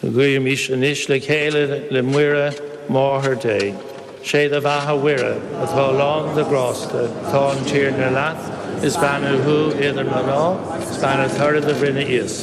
Guim is an ish le chéile le muire mórthir dé. Sé a bhatha huire atá lán de grásta tá an tír na leat is banna hu idir na ná, is banna thura de brinne is.